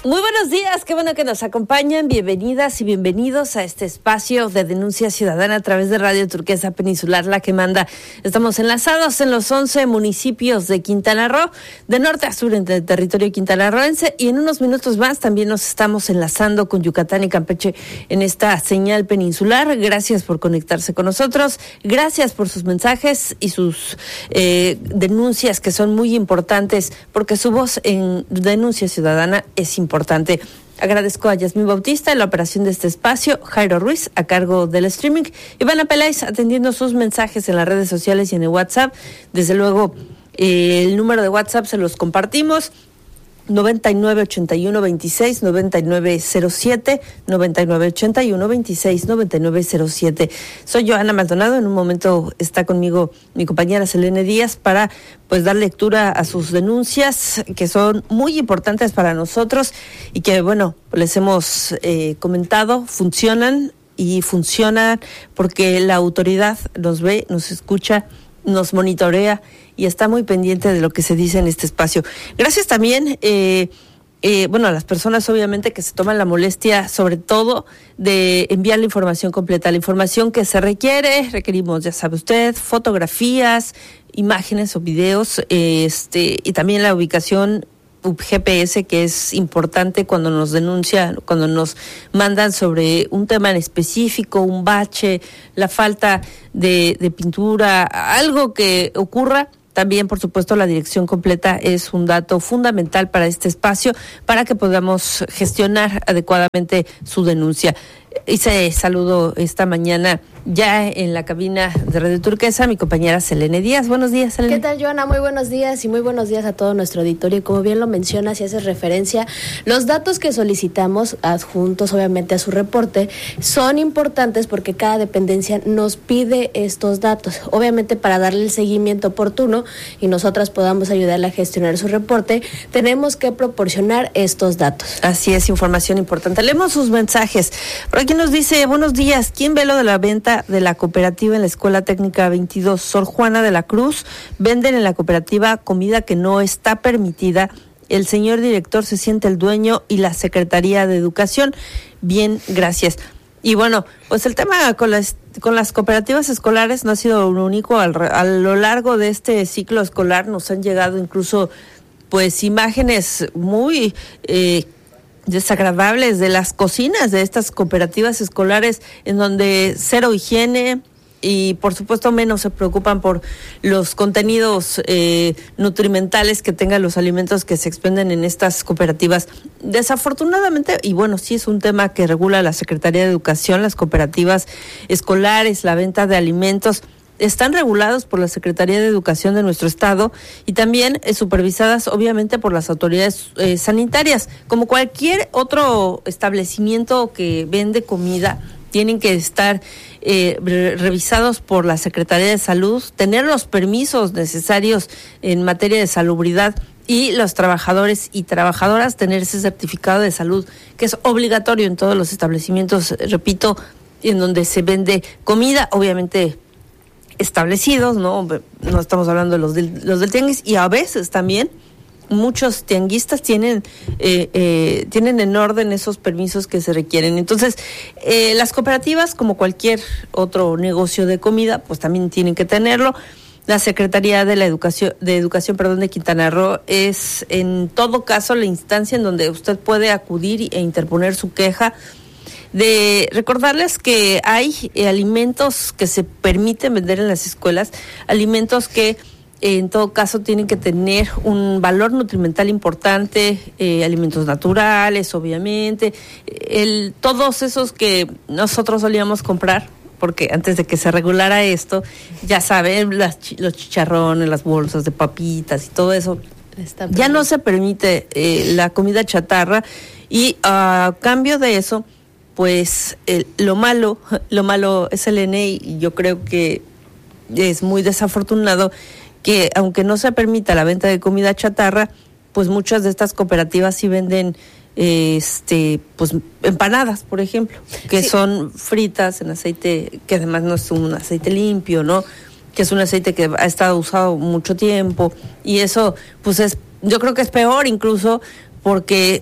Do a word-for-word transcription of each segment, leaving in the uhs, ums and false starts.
Muy buenos días, qué bueno que nos acompañan. Bienvenidas y bienvenidos a este espacio de denuncia ciudadana a través de Radio Turquesa Peninsular, la que manda. Estamos enlazados en los once municipios de Quintana Roo, de norte a sur en el territorio quintanarroense, y en unos minutos más también nos estamos enlazando con Yucatán y Campeche en esta señal peninsular. Gracias por conectarse con nosotros, gracias por sus mensajes y sus eh, denuncias, que son muy importantes, porque su voz en denuncia ciudadana es importante. Importante. Agradezco a Yasmín Bautista en la operación de este espacio, Jairo Ruiz a cargo del streaming, Ivana Peláez atendiendo sus mensajes en las redes sociales y en el WhatsApp. Desde luego, eh, el número de WhatsApp se los compartimos: noventa y nueve ochenta y uno veintiséis noventa y nueve cero siete, noventa y nueve ochenta y uno veintiséis noventa y nueve cero siete. Soy Joana Maldonado. En un momento está conmigo mi compañera Selene Díaz para pues dar lectura a sus denuncias, que son muy importantes para nosotros y que, bueno, les hemos eh, comentado, funcionan y funcionan porque la autoridad nos ve, nos escucha, nos monitorea y está muy pendiente de lo que se dice en este espacio. Gracias también, eh, eh, bueno, a las personas obviamente que se toman la molestia, sobre todo, de enviar la información completa, la información que se requiere. Requerimos, ya sabe usted, fotografías, imágenes o videos, eh, este, y también la ubicación G P S, que es importante cuando nos denuncian, cuando nos mandan sobre un tema en específico, un bache, la falta de, de pintura, algo que ocurra. También, por supuesto, la dirección completa es un dato fundamental para este espacio, para que podamos gestionar adecuadamente su denuncia. Hice saludo esta mañana ya en la cabina de Radio Turquesa mi compañera Selene Díaz. Buenos días, Selene. ¿Qué tal, Joana? Muy buenos días y muy buenos días a todo nuestro auditorio. Como bien lo mencionas y haces referencia, los datos que solicitamos, adjuntos obviamente a su reporte, son importantes porque cada dependencia nos pide estos datos. Obviamente, para darle el seguimiento oportuno y nosotras podamos ayudarle a gestionar su reporte, tenemos que proporcionar estos datos. Así es, información importante. Leemos sus mensajes. Por aquí nos dice: buenos días, ¿quién ve lo de la venta de la cooperativa en la Escuela Técnica veintidós? Sor Juana de la Cruz. Venden en la cooperativa comida que no está permitida. El señor director se siente el dueño y la Secretaría de Educación. Bien, gracias. Y bueno, pues el tema con las con las cooperativas escolares no ha sido lo único. Al, a lo largo de este ciclo escolar nos han llegado incluso pues imágenes muy eh, desagradables de las cocinas de estas cooperativas escolares, en donde cero higiene y por supuesto menos se preocupan por los contenidos eh, nutrimentales que tengan los alimentos que se expenden en estas cooperativas. Desafortunadamente, y bueno, sí es un tema que regula la Secretaría de Educación, las cooperativas escolares, la venta de alimentos, están regulados por la Secretaría de Educación de nuestro estado y también eh, supervisadas obviamente por las autoridades eh, sanitarias. Como cualquier otro establecimiento que vende comida, tienen que estar eh, re- revisados por la Secretaría de Salud, tener los permisos necesarios en materia de salubridad y los trabajadores y trabajadoras tener ese certificado de salud que es obligatorio en todos los establecimientos, repito, en donde se vende comida, obviamente establecidos, no no estamos hablando de los del, los del tianguis, y a veces también muchos tianguistas tienen eh, eh, tienen en orden esos permisos que se requieren. Entonces, eh, las cooperativas, como cualquier otro negocio de comida, pues también tienen que tenerlo. La Secretaría de la Educación de Educación, perdón, de Quintana Roo es en todo caso la instancia en donde usted puede acudir e interponer su queja. De recordarles que hay eh, alimentos que se permiten vender en las escuelas, alimentos que eh, en todo caso tienen que tener un valor nutrimental importante, eh, alimentos naturales, obviamente, el, todos esos que nosotros solíamos comprar, porque antes de que se regulara esto, ya saben, las, los chicharrones, las bolsas de papitas y todo eso, ya no se permite eh, la comida chatarra, y a cambio de eso, pues el, lo malo, lo malo es el N E, y yo creo que es muy desafortunado que aunque no se permita la venta de comida chatarra, pues muchas de estas cooperativas sí venden este pues empanadas, por ejemplo, que sí, son fritas en aceite, que además no es un aceite limpio, ¿no? Que es un aceite que ha estado usado mucho tiempo, y eso pues es, yo creo que es peor incluso, porque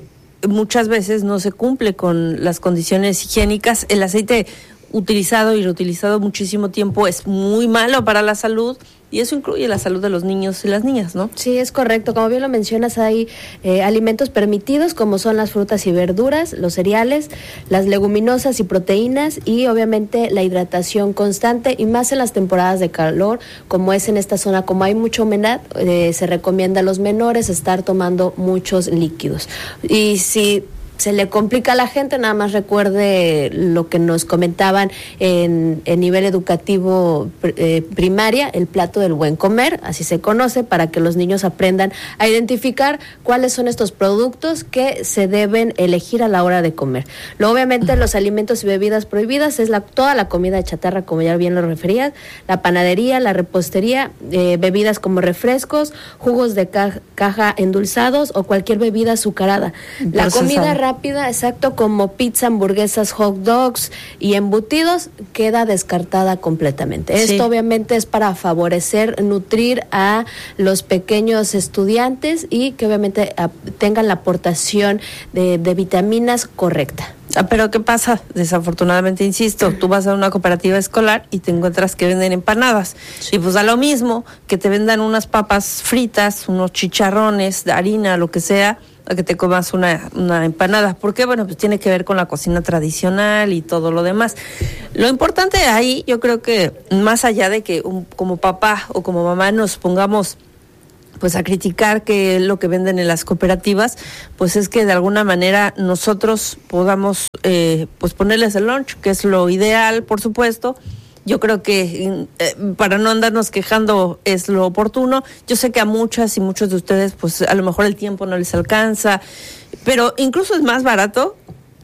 muchas veces no se cumple con las condiciones higiénicas. El aceite utilizado y reutilizado muchísimo tiempo es muy malo para la salud, y eso incluye la salud de los niños y las niñas, ¿no? Sí, es correcto. Como bien lo mencionas, hay eh, alimentos permitidos como son las frutas y verduras, los cereales, las leguminosas y proteínas, y obviamente la hidratación constante, y más en las temporadas de calor, como es en esta zona, como hay mucha humedad, eh, se recomienda a los menores estar tomando muchos líquidos. Y si se le complica a la gente, nada más recuerde lo que nos comentaban en, en nivel educativo eh, primaria, el plato del buen comer, así se conoce, para que los niños aprendan a identificar cuáles son estos productos que se deben elegir a la hora de comer. Luego, obviamente, los alimentos y bebidas prohibidas es la, toda la comida chatarra, como ya bien lo referías, la panadería, la repostería, eh, bebidas como refrescos, jugos de ca- caja endulzados o cualquier bebida azucarada. La comida rápida, exacto, como pizza, hamburguesas, hot dogs y embutidos, queda descartada completamente. Sí. Esto obviamente es para favorecer, nutrir a los pequeños estudiantes y que obviamente a, tengan la aportación de, de vitaminas correcta. Ah, pero ¿qué pasa? Desafortunadamente, insisto, tú vas a una cooperativa escolar y te encuentras que venden empanadas. Sí. Y pues da lo mismo que te vendan unas papas fritas, unos chicharrones de harina, lo que sea, a que te comas una, una empanada. ¿Por qué? Bueno, pues tiene que ver con la cocina tradicional y todo lo demás. Lo importante ahí, yo creo que más allá de que un, como papá o como mamá nos pongamos pues a criticar que lo que venden en las cooperativas, pues es que de alguna manera nosotros podamos eh, pues ponerles el lunch, que es lo ideal, por supuesto. Yo creo que eh, para no andarnos quejando es lo oportuno. Yo sé que a muchas y muchos de ustedes pues a lo mejor el tiempo no les alcanza, pero incluso es más barato.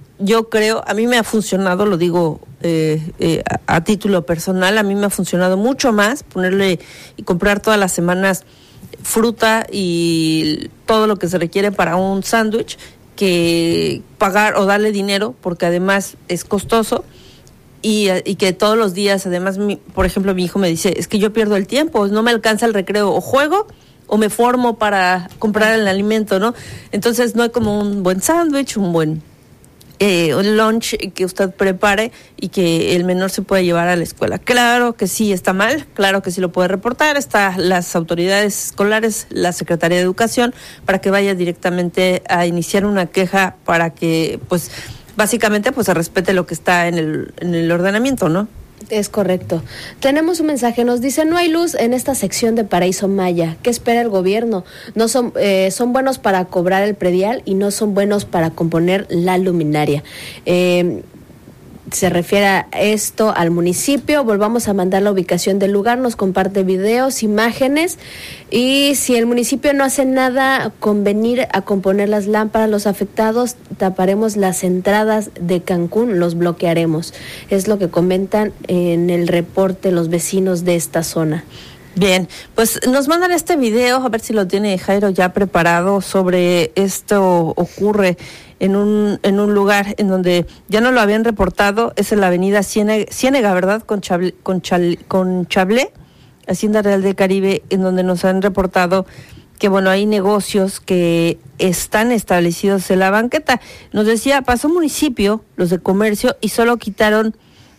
Yo creo, a mí me ha funcionado, lo digo eh, eh, a, a título personal, a mí me ha funcionado mucho más ponerle y comprar todas las semanas fruta y todo lo que se requiere para un sándwich que pagar o darle dinero, porque además es costoso. Y, y que todos los días, además, mi, por ejemplo, mi hijo me dice, es que yo pierdo el tiempo, no me alcanza el recreo, o juego o me formo para comprar el alimento, ¿no? Entonces no hay como un buen sándwich, un buen eh, un lunch que usted prepare y que el menor se pueda llevar a la escuela. Claro que sí está mal, claro que sí lo puede reportar, están las autoridades escolares, la Secretaría de Educación, para que vaya directamente a iniciar una queja para que, pues, básicamente, pues se respete lo que está en el, en el ordenamiento, ¿no? Es correcto. Tenemos un mensaje, nos dice, no hay luz en esta sección de Paraíso Maya. ¿Qué espera el gobierno? No son, eh, son buenos para cobrar el predial y no son buenos para componer la luminaria. Eh, se refiere a esto al municipio. Volvamos a mandar la ubicación del lugar, nos comparte videos, imágenes, y si el municipio no hace nada con venir a componer las lámparas, los afectados taparemos las entradas de Cancún, los bloquearemos. Es lo que comentan en el reporte los vecinos de esta zona. Bien, pues nos mandan este video, a ver si lo tiene Jairo ya preparado, sobre esto ocurre en un en un lugar en donde ya no lo habían reportado, es en la avenida Ciénega, Ciénega ¿verdad? Con Chablé, con, Chal, con Chablé, Hacienda Real del Caribe, en donde nos han reportado que, bueno, hay negocios que están establecidos en la banqueta. Nos decía, pasó municipio, los de comercio, y solo quitaron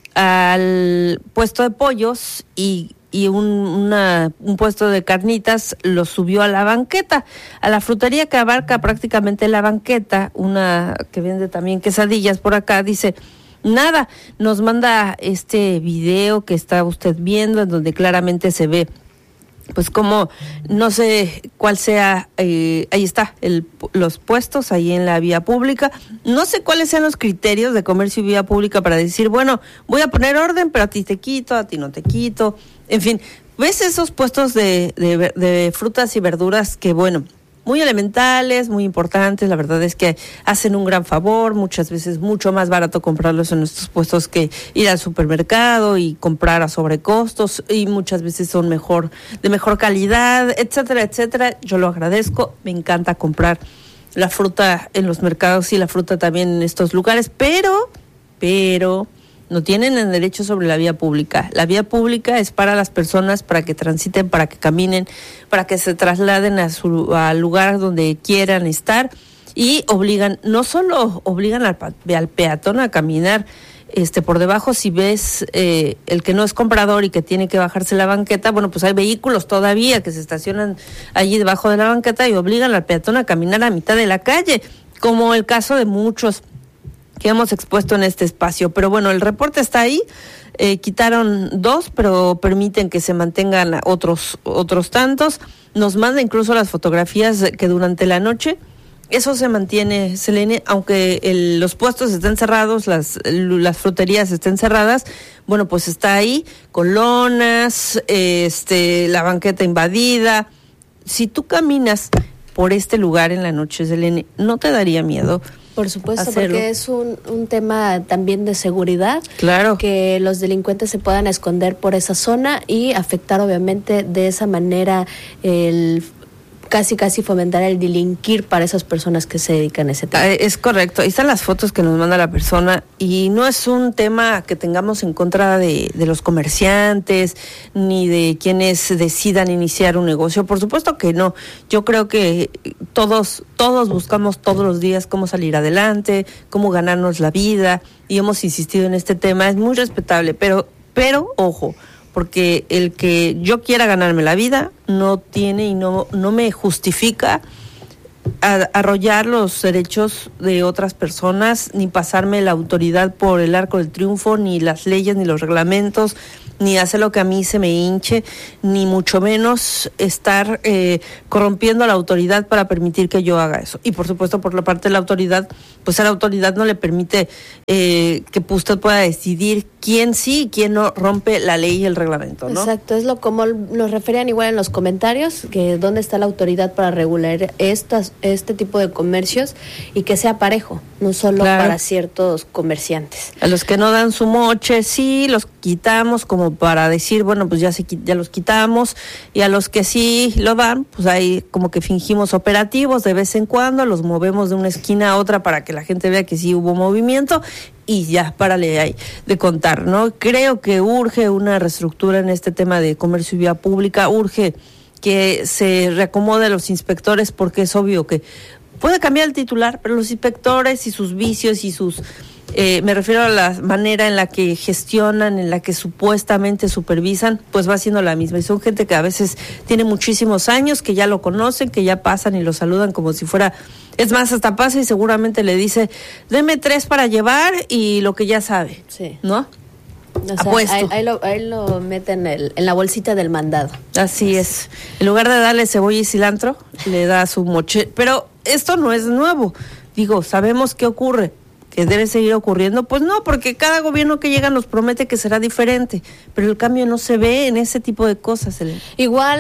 al puesto de pollos y y un, una, un puesto de carnitas lo subió a la banqueta, a la frutería que abarca prácticamente la banqueta, una que vende también quesadillas por acá, dice, nada, nos manda este video que está usted viendo, en donde claramente se ve, pues como, no sé cuál sea, eh, ahí está, el, los puestos ahí en la vía pública. No sé cuáles sean los criterios de comercio y vía pública para decir, bueno, voy a poner orden, pero a ti te quito, a ti no te quito. En fin, ves esos puestos de, de, de frutas y verduras que, bueno, muy elementales, muy importantes, la verdad es que hacen un gran favor, muchas veces mucho más barato comprarlos en estos puestos que ir al supermercado y comprar a sobrecostos, y muchas veces son mejor, de mejor calidad, etcétera, etcétera. Yo lo agradezco, me encanta comprar la fruta en los mercados y la fruta también en estos lugares, pero, pero... no tienen el derecho sobre la vía pública. La vía pública es para las personas, para que transiten, para que caminen, para que se trasladen a su al lugar donde quieran estar, y obligan, no solo obligan al, al peatón a caminar este por debajo, si ves eh, el que no es comprador y que tiene que bajarse la banqueta, bueno, pues hay vehículos todavía que se estacionan allí debajo de la banqueta y obligan al peatón a caminar a mitad de la calle, como el caso de muchos que hemos expuesto en este espacio. Pero bueno, el reporte está ahí, eh, quitaron dos, pero permiten que se mantengan otros, otros tantos. Nos manda incluso las fotografías que durante la noche eso se mantiene, Selene, aunque el, los puestos estén cerrados, las, las fruterías estén cerradas, bueno, pues está ahí, con lonas, este, la banqueta invadida. Si tú caminas por este lugar en la noche, Selene, ¿no te daría miedo? Por supuesto, hacerlo? Porque es un, un tema también de seguridad. Claro. Que los delincuentes se puedan esconder por esa zona y afectar obviamente de esa manera el casi casi fomentar el delinquir para esas personas que se dedican a ese tema. Es correcto, ahí están las fotos que nos manda la persona y no es un tema que tengamos en contra de, de los comerciantes ni de quienes decidan iniciar un negocio, por supuesto que no. Yo creo que todos, todos buscamos todos los días cómo salir adelante, cómo ganarnos la vida y hemos insistido en este tema, es muy respetable, pero, pero ojo, porque el que yo quiera ganarme la vida no tiene y no, no me justifica a, arrollar los derechos de otras personas, ni pasarme la autoridad por el arco del triunfo, ni las leyes, ni los reglamentos, ni hacer lo que a mí se me hinche, ni mucho menos estar eh, corrompiendo a la autoridad para permitir que yo haga eso. Y por supuesto, por la parte de la autoridad, pues a la autoridad no le permite eh, que usted pueda decidir quién sí y quién no rompe la ley y el reglamento, ¿no? Exacto, es lo como nos referían igual en los comentarios, que dónde está la autoridad para regular estas, este tipo de comercios y que sea parejo, no solo claro. para ciertos comerciantes. A los que no dan su moche, sí, los quitamos como para decir, bueno, pues ya se ya los quitamos, y a los que sí lo dan, pues ahí como que fingimos operativos de vez en cuando, los movemos de una esquina a otra para que la gente vea que sí hubo movimiento y ya, párale ahí de contar, ¿no? Creo que urge una reestructura en este tema de comercio y vía pública, urge que se reacomode a los inspectores, porque es obvio que puede cambiar el titular, pero los inspectores y sus vicios y sus... Eh, me refiero a la manera en la que gestionan, en la que supuestamente supervisan, pues va siendo la misma. Y son gente que a veces tiene muchísimos años, que ya lo conocen, que ya pasan y lo saludan como si fuera... Es más, hasta pasa y seguramente le dice, deme tres para llevar y lo que ya sabe, sí. ¿no? O sea, Apuesto. Ahí, ahí, lo, ahí lo meten en, el, en la bolsita del mandado. Así es. En lugar de darle cebolla y cilantro, le da su moche. Pero esto no es nuevo. Digo, sabemos qué ocurre. ¿Que debe seguir ocurriendo? Pues no, porque cada gobierno que llega nos promete que será diferente, pero el cambio no se ve en ese tipo de cosas. Elena. Igual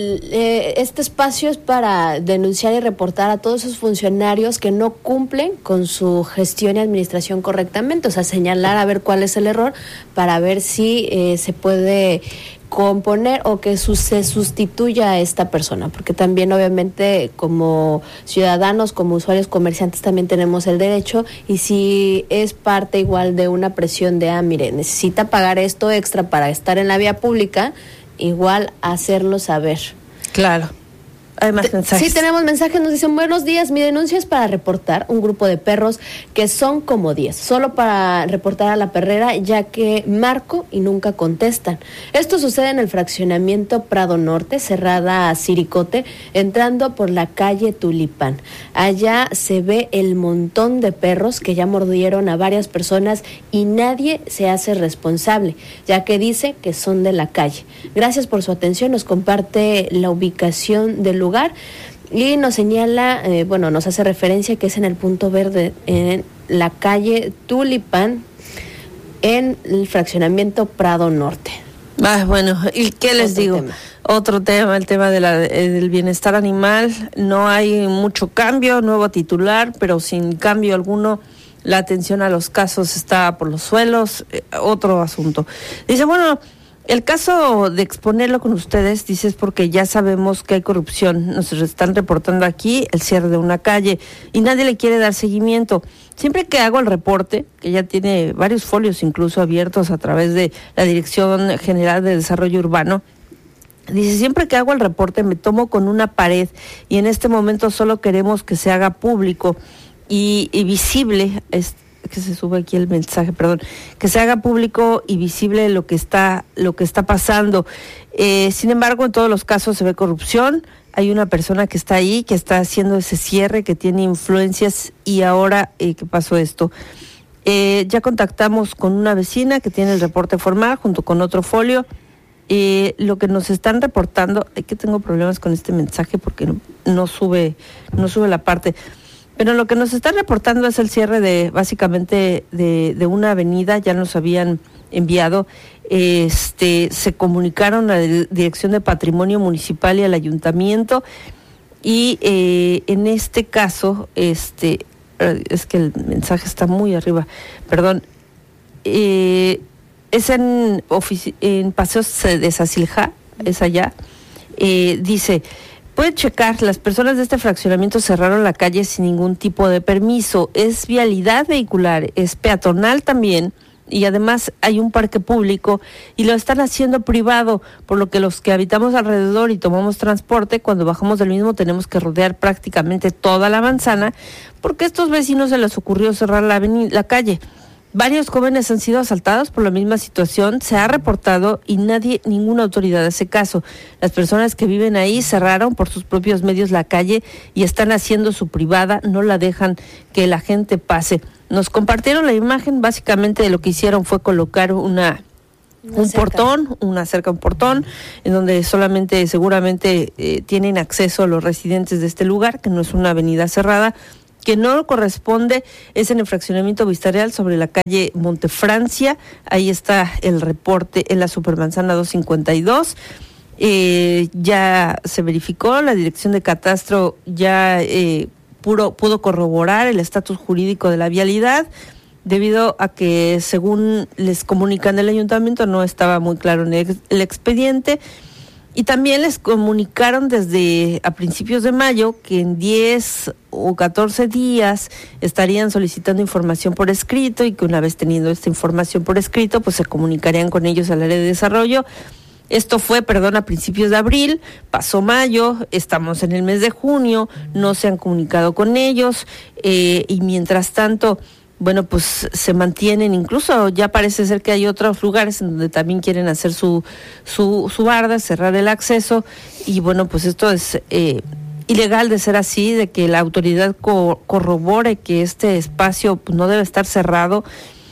eh, este espacio es para denunciar y reportar a todos esos funcionarios que no cumplen con su gestión y administración correctamente, o sea, señalar a ver cuál es el error para ver si eh, se puede componer o que su, se sustituya a esta persona, porque también obviamente como ciudadanos, como usuarios comerciantes también tenemos el derecho, y si es parte igual de una presión de, ah, mire, necesita pagar esto extra para estar en la vía pública, igual hacerlo saber. Claro. Hay más mensajes. Sí, tenemos mensajes, nos dicen, buenos días, mi denuncia es para reportar un grupo de perros que son como diez, solo para reportar a la perrera, ya que marco y nunca contestan. Esto sucede en el fraccionamiento Prado Norte, cerrada a Siricote, entrando por la calle Tulipán. Allá se ve el montón de perros que ya mordieron a varias personas y nadie se hace responsable, ya que dice que son de la calle. Gracias por su atención, nos comparte la ubicación del lugar lugar y nos señala, eh, bueno, nos hace referencia que es en el punto verde, en la calle Tulipán, en el fraccionamiento Prado Norte. Ah, bueno, ¿y qué les Otro digo? tema. Otro tema, el tema de la, del bienestar animal. No hay mucho cambio, nuevo titular, pero sin cambio alguno. La atención a los casos está por los suelos. Eh, otro asunto. Dice, bueno, el caso de exponerlo con ustedes, dice, es porque ya sabemos que hay corrupción. Nos están reportando aquí el cierre de una calle y nadie le quiere dar seguimiento. Siempre que hago el reporte, que ya tiene varios folios incluso abiertos a través de la Dirección General de Desarrollo Urbano, Dice, siempre que hago el reporte me tomo con una pared y en este momento solo queremos que se haga público y, y visible, es que se sube aquí el mensaje, perdón, que se haga público y visible lo que está, lo que está pasando. Eh, sin embargo, en todos los casos se ve corrupción, hay una persona que está ahí, que está haciendo ese cierre, que tiene influencias y ahora, eh, ¿qué pasó esto? Eh, ya contactamos con una vecina que tiene el reporte formal junto con otro folio. Eh, lo que nos están reportando, es que tengo problemas con este mensaje porque no, no sube, no sube la parte, pero lo que nos están reportando es el cierre de básicamente de, de una avenida. Ya nos habían enviado, este, se comunicaron a la Dirección de Patrimonio Municipal y al Ayuntamiento y eh, en este caso, este, es que el mensaje está muy arriba, perdón, eh, es en, ofici- en Paseos de Sacilja, es allá, eh, dice, puede checar, las personas de este fraccionamiento cerraron la calle sin ningún tipo de permiso, es vialidad vehicular, es peatonal también, y además hay un parque público y lo están haciendo privado, por lo que los que habitamos alrededor y tomamos transporte, cuando bajamos del mismo tenemos que rodear prácticamente toda la manzana, porque a estos vecinos se les ocurrió cerrar la, avenida, la calle. Varios jóvenes han sido asaltados por la misma situación, se ha reportado y nadie, ninguna autoridad hace caso. Las personas que viven ahí cerraron por sus propios medios la calle y están haciendo su privada, no la dejan que la gente pase. Nos compartieron la imagen, básicamente de lo que hicieron fue colocar una... Una un cerca. portón, una cerca, un portón, en donde solamente seguramente eh, tienen acceso los residentes de este lugar, que no es una avenida cerrada, que no corresponde, es en el fraccionamiento Vista Real sobre la calle Montefrancia. Ahí está el reporte en la Supermanzana doscientos cincuenta y dos. Eh, ya se verificó, la Dirección de Catastro ya eh, puro, pudo corroborar el estatus jurídico de la vialidad, debido a que, según les comunican del ayuntamiento, no estaba muy claro en el, el expediente. Y también les comunicaron desde a principios de mayo que en diez o catorce días estarían solicitando información por escrito y que una vez teniendo esta información por escrito, pues se comunicarían con ellos al área de desarrollo. Esto fue, perdón, a principios de abril, pasó mayo, estamos en el mes de junio, no se han comunicado con ellos eh, y mientras tanto... Bueno, pues se mantienen, incluso ya parece ser que hay otros lugares en donde también quieren hacer su su, su barda, cerrar el acceso, y bueno, pues esto es eh, ilegal de ser así, de que la autoridad co- corrobore que este espacio pues, no debe estar cerrado,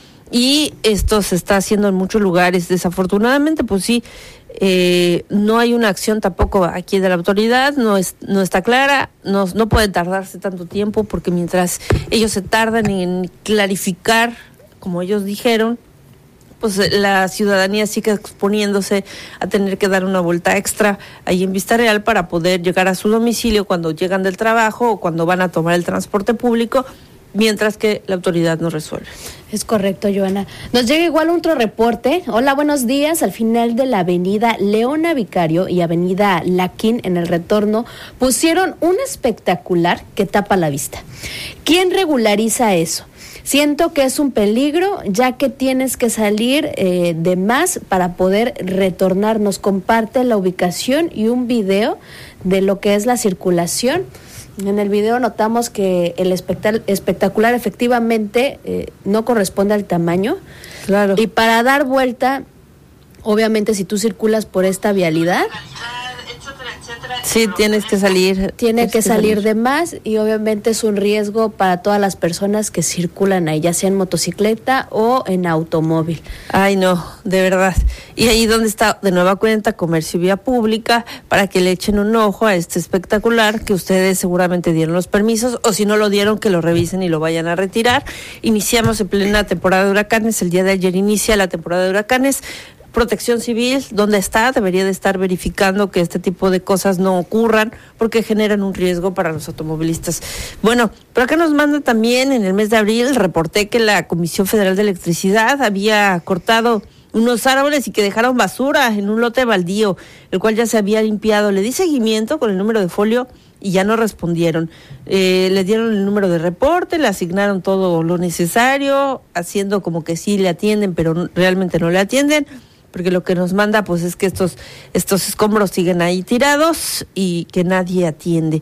y esto se está haciendo en muchos lugares. Desafortunadamente, pues sí, eh, no hay una acción tampoco aquí de la autoridad, no es no está clara, no, no puede tardarse tanto tiempo, porque mientras ellos se tardan en clarificar, como ellos dijeron, pues la ciudadanía sigue exponiéndose a tener que dar una vuelta extra ahí en Vista Real para poder llegar a su domicilio cuando llegan del trabajo o cuando van a tomar el transporte público, mientras que la autoridad no resuelve. Es correcto, Joana. Nos llega igual otro reporte. Hola, buenos días. Al final de la avenida Leona Vicario y avenida Laquín, en el retorno, pusieron un espectacular que tapa la vista. ¿Quién regulariza eso? Siento que es un peligro, ya que tienes que salir eh, de más para poder retornar. Nos comparte la ubicación y un video de lo que es la circulación. En el video notamos que el espectac- espectacular efectivamente eh, no corresponde al tamaño. Claro. Y para dar vuelta, obviamente si tú circulas por esta vialidad, sí, tienes que salir. Tiene que salir de más, y obviamente es un riesgo para todas las personas que circulan ahí, ya sea en motocicleta o en automóvil. Ay, no, de verdad. Y ahí donde está, de nueva cuenta, Comercio y Vía Pública, para que le echen un ojo a este espectacular, que ustedes seguramente dieron los permisos, o si no lo dieron, que lo revisen y lo vayan a retirar. Iniciamos en plena temporada de huracanes, el día de ayer inicia la temporada de huracanes. Protección Civil, ¿dónde está? Debería de estar verificando que este tipo de cosas no ocurran, porque generan un riesgo para los automovilistas. Bueno, pero acá nos manda también, en el mes de abril, reporté que la Comisión Federal de Electricidad había cortado unos árboles y que dejaron basura en un lote baldío, el cual ya se había limpiado. Le di seguimiento con el número de folio y ya no respondieron. Eh, le dieron el número de reporte, le asignaron todo lo necesario, haciendo como que sí le atienden, pero realmente no le atienden. porque lo que nos manda pues es que estos, estos escombros siguen ahí tirados y que nadie atiende.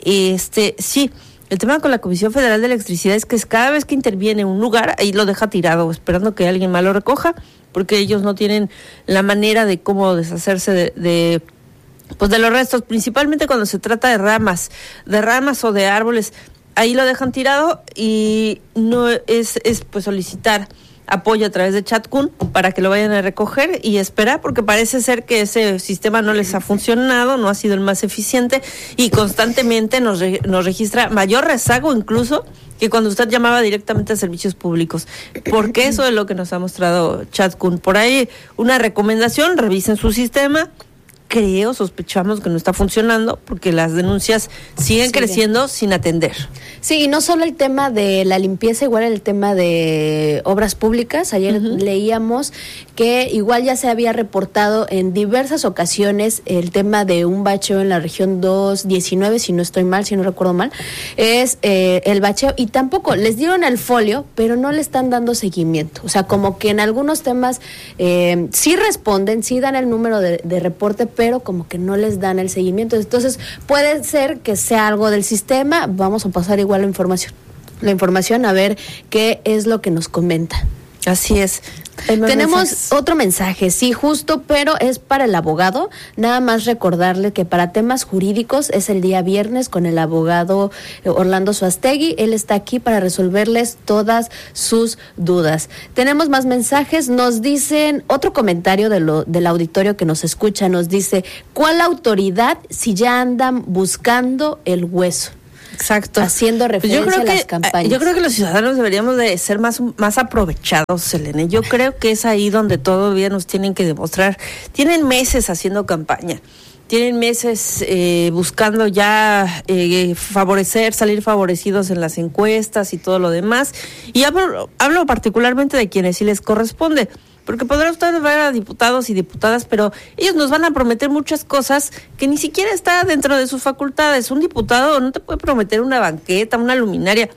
Este, sí, el tema con la Comisión Federal de Electricidad es que cada vez que interviene un lugar, ahí lo deja tirado, esperando que alguien más lo recoja, porque ellos no tienen la manera de cómo deshacerse de, de pues de los restos, principalmente cuando se trata de ramas, de ramas o de árboles. Ahí lo dejan tirado y no es, es pues solicitar apoyo a través de Chatcun para que lo vayan a recoger y esperar, porque parece ser que ese sistema no les ha funcionado, no ha sido el más eficiente y constantemente nos, re, nos registra mayor rezago incluso que cuando usted llamaba directamente a servicios públicos, porque eso es lo que nos ha mostrado Chatcun. Por ahí una recomendación, revisen su sistema. Creo, sospechamos que no está funcionando porque las denuncias siguen sí, creciendo sin atender. Sí, y no solo el tema de la limpieza, igual el tema de obras públicas. Ayer uh-huh. leíamos que igual ya se había reportado en diversas ocasiones el tema de un bacheo en la región dos diecinueve, si no estoy mal, si no recuerdo mal, es eh, el bacheo, y tampoco les dieron el folio, pero no le están dando seguimiento. O sea, como que en algunos temas eh, sí responden, sí dan el número de, de reporte, pero como que no les dan el seguimiento. Entonces, puede ser que sea algo del sistema. Vamos a pasar igual la información, la información a ver qué es lo que nos comenta. Así es. Tenemos mensajes. Otro mensaje, sí, justo, pero es para el abogado. Nada más recordarle que para temas jurídicos es el día viernes con el abogado Orlando Suastegui. Él está aquí para resolverles todas sus dudas. Tenemos más mensajes. Nos dicen, otro comentario de lo, del auditorio que nos escucha, nos dice, ¿cuál autoridad si ya andan buscando el hueso? Exacto. Haciendo referencia yo creo a que, las campañas. Yo creo que los ciudadanos deberíamos de ser más, más aprovechados, Selene. Yo creo que es ahí donde todavía nos tienen que demostrar. Tienen meses haciendo campaña. Tienen meses eh, buscando ya eh, favorecer, salir favorecidos en las encuestas y todo lo demás. Y hablo, hablo particularmente de quienes sí les corresponde. Porque podrá usted ver a diputados y diputadas, pero ellos nos van a prometer muchas cosas que ni siquiera está dentro de sus facultades. Un diputado no te puede prometer una banqueta, una luminaria.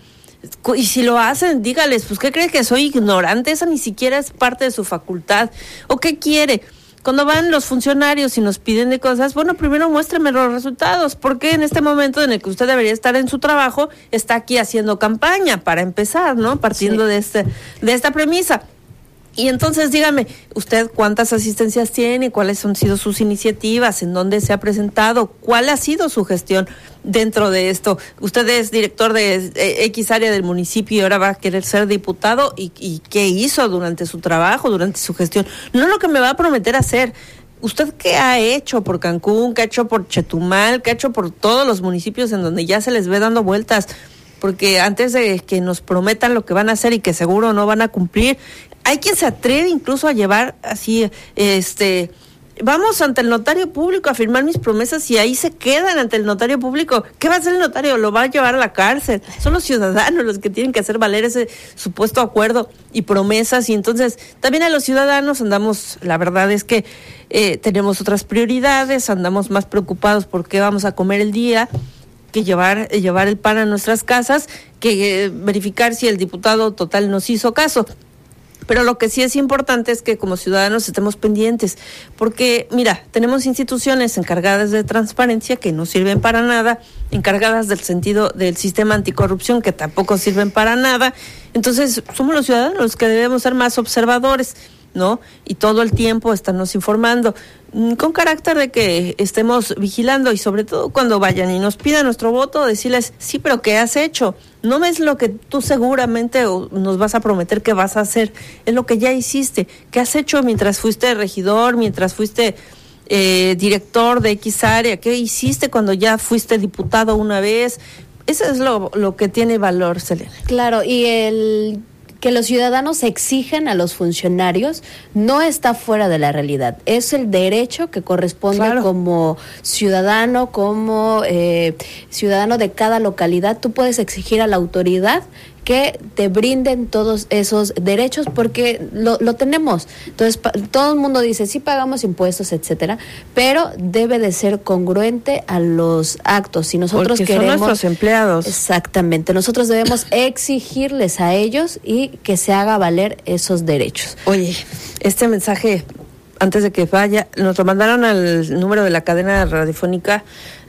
Y si lo hacen, dígales, pues, ¿qué cree que soy ignorante? Esa ni siquiera es parte de su facultad. ¿O qué quiere? Cuando van los funcionarios y nos piden de cosas, bueno, primero muéstrame los resultados, porque en este momento en el que usted debería estar en su trabajo, está aquí haciendo campaña, para empezar, ¿no? Partiendo sí. de este, de esta premisa. Y entonces dígame, ¿usted cuántas asistencias tiene? ¿Cuáles han sido sus iniciativas? ¿En dónde se ha presentado? ¿Cuál ha sido su gestión dentro de esto? Usted es director de X área del municipio y ahora va a querer ser diputado. ¿Y, y qué hizo durante su trabajo, durante su gestión? No lo que me va a prometer hacer. ¿Usted qué ha hecho por Cancún? ¿Qué ha hecho por Chetumal? ¿Qué ha hecho por todos los municipios en donde ya se les ve dando vueltas? Porque antes de que nos prometan lo que van a hacer y que seguro no van a cumplir, hay quien se atreve incluso a llevar así, este, vamos ante el notario público a firmar mis promesas y ahí se quedan ante el notario público. ¿Qué va a hacer el notario? Lo va a llevar a la cárcel. Son los ciudadanos los que tienen que hacer valer ese supuesto acuerdo y promesas. Y entonces también a los ciudadanos andamos, la verdad es que eh, tenemos otras prioridades, andamos más preocupados por qué vamos a comer el día, que llevar, eh, llevar el pan a nuestras casas, que eh, verificar si el diputado total nos hizo caso. Pero lo que sí es importante es que como ciudadanos estemos pendientes, porque mira, tenemos instituciones encargadas de transparencia que no sirven para nada, encargadas del sentido del sistema anticorrupción que tampoco sirven para nada. Entonces somos los ciudadanos los que debemos ser más observadores, ¿no? Y todo el tiempo estarnos informando, con carácter de que estemos vigilando y sobre todo cuando vayan y nos pidan nuestro voto, decirles, sí, pero ¿qué has hecho? No es lo que tú seguramente nos vas a prometer que vas a hacer, es lo que ya hiciste. ¿Qué has hecho mientras fuiste regidor, mientras fuiste eh, director de X área? ¿Qué hiciste cuando ya fuiste diputado una vez? Eso es lo, lo que tiene valor, Selene. Claro, y el que los ciudadanos exijan a los funcionarios no está fuera de la realidad. Es el derecho que corresponde claro. como ciudadano, como eh, ciudadano de cada localidad. Tú puedes exigir a la autoridad que te brinden todos esos derechos porque lo, lo tenemos. Entonces, pa, todo el mundo dice, sí pagamos impuestos, etcétera, pero debe de ser congruente a los actos. Si nosotros porque queremos... son nuestros empleados. Exactamente. Nosotros debemos exigirles a ellos y que se haga valer esos derechos. Oye, este mensaje antes de que vaya, nos lo mandaron al número de la cadena radiofónica.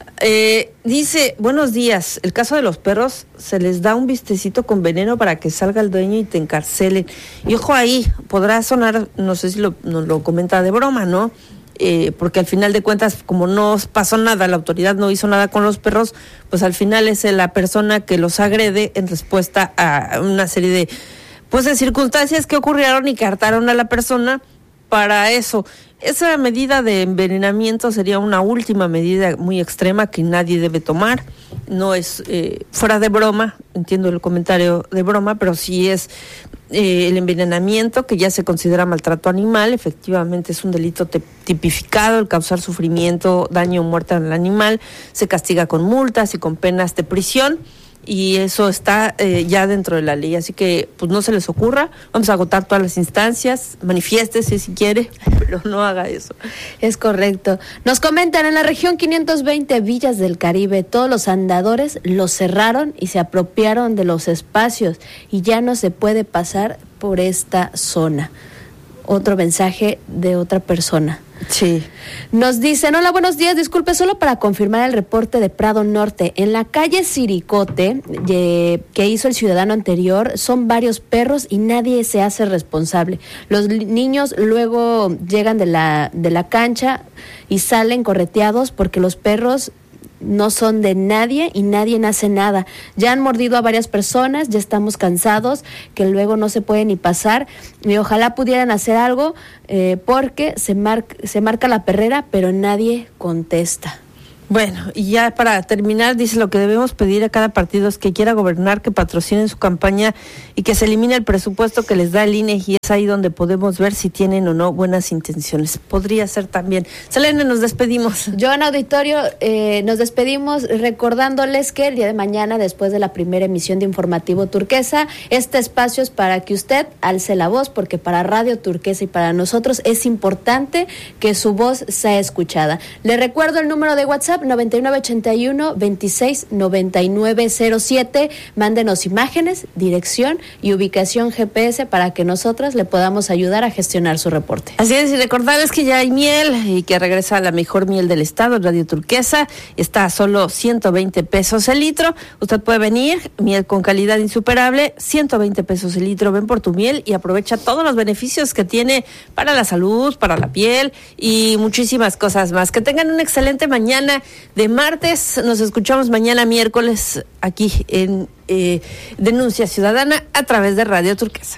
Eh, dice, buenos días, el caso de los perros, se les da un vistecito con veneno para que salga el dueño y te encarcelen. Y ojo ahí, podrá sonar, no sé si lo, nos lo comenta de broma, ¿no? Eh, porque al final de cuentas, como no pasó nada, la autoridad no hizo nada con los perros, pues al final es la persona que los agrede en respuesta a una serie de, pues, de circunstancias que ocurrieron y que hartaron a la persona para eso. Esa medida de envenenamiento sería una última medida muy extrema que nadie debe tomar. No es eh, fuera de broma, entiendo el comentario de broma, pero sí es eh, el envenenamiento, que ya se considera maltrato animal. Efectivamente es un delito te- tipificado, el causar sufrimiento, daño o muerte al animal. Se castiga con multas y con penas de prisión. Y eso está eh, ya dentro de la ley, así que pues no se les ocurra, vamos a agotar todas las instancias, manifiéstese si quiere, pero no haga eso. Es correcto. Nos comentan, en la región quinientos veinte Villas del Caribe, todos los andadores los cerraron y se apropiaron de los espacios y ya no se puede pasar por esta zona. Otro mensaje de otra persona. Sí. Nos dicen, hola, buenos días, disculpe, solo para confirmar el reporte de Prado Norte. En la calle Siricote, eh, que hizo el ciudadano anterior, son varios perros y nadie se hace responsable. Los li- niños luego llegan de la, de la cancha y salen correteados porque los perros no son de nadie y nadie hace nada. Ya han mordido a varias personas, ya estamos cansados, que luego no se puede ni pasar. Y ojalá pudieran hacer algo eh, porque se, mar- se marca la perrera, pero nadie contesta. Bueno, y ya para terminar, dice, lo que debemos pedir a cada partido es que quiera gobernar, que patrocinen su campaña y que se elimine el presupuesto que les da el I N E, y es ahí donde podemos ver si tienen o no buenas intenciones. Podría ser también. Selene, nos despedimos. Yo en auditorio eh, nos despedimos recordándoles que el día de mañana, después de la primera emisión de Informativo Turquesa, este espacio es para que usted alce la voz, porque para Radio Turquesa y para nosotros es importante que su voz sea escuchada. Le recuerdo el número de WhatsApp, noventa y nueve ochenta y uno veintiséis noventa y nueve cero siete. Mándenos imágenes, dirección y ubicación G P S para que nosotras le podamos ayudar a gestionar su reporte. Así es, y recordarles que ya hay miel y que regresa la mejor miel del estado, Radio Turquesa. Está a solo ciento veinte pesos el litro. Usted puede venir, miel con calidad insuperable, ciento veinte pesos el litro. Ven por tu miel y aprovecha todos los beneficios que tiene para la salud, para la piel y muchísimas cosas más. Que tengan una excelente mañana de martes. Nos escuchamos mañana miércoles aquí en eh, Denuncia Ciudadana a través de Radio Turquesa.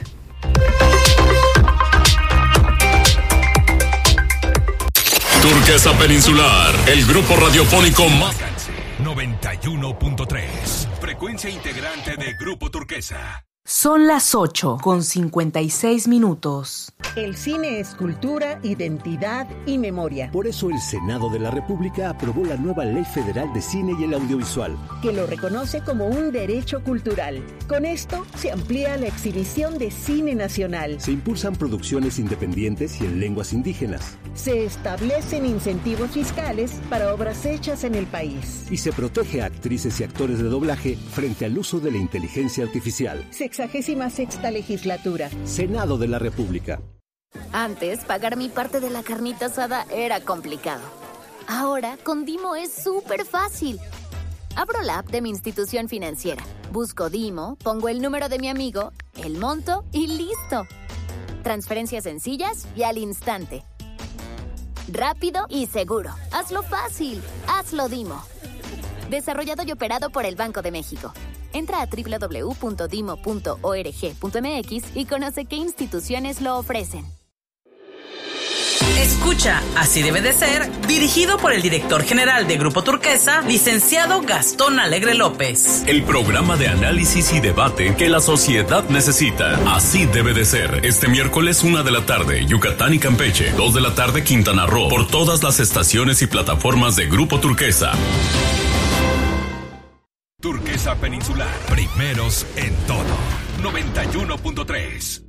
Turquesa Peninsular, el grupo radiofónico más... noventa y uno punto tres, frecuencia integrante de Grupo Turquesa. Son las ocho con cincuenta y seis minutos. El cine es cultura, identidad y memoria. Por eso el Senado de la República aprobó la nueva Ley Federal de Cine y el Audiovisual, que lo reconoce como un derecho cultural. Con esto se amplía la exhibición de cine nacional. se impulsan producciones independientes y en lenguas indígenas, Se establecen incentivos fiscales para obras hechas en el país. y se protege a actrices y actores de doblaje frente al uso de la inteligencia artificial. Sexagésima sexta legislatura. Senado de la República. Antes, pagar mi parte de la carnita asada era complicado. Ahora, con Dimo es súper fácil. Abro la app de mi institución financiera, busco Dimo, pongo el número de mi amigo, el monto y listo. Transferencias sencillas y al instante. Rápido y seguro. Hazlo fácil. Hazlo Dimo. Desarrollado y operado por el Banco de México. Entra a doble u doble u doble u punto dimo punto org punto m x y conoce qué instituciones lo ofrecen. Escucha, así debe de ser, dirigido por el director general de Grupo Turquesa, licenciado Gastón Alegre López. El programa de análisis y debate que la sociedad necesita. Así debe de ser. Este miércoles, una de la tarde, Yucatán y Campeche. Dos de la tarde, Quintana Roo. Por todas las estaciones y plataformas de Grupo Turquesa. Turquesa Peninsular, primeros en todo. noventa y uno punto tres.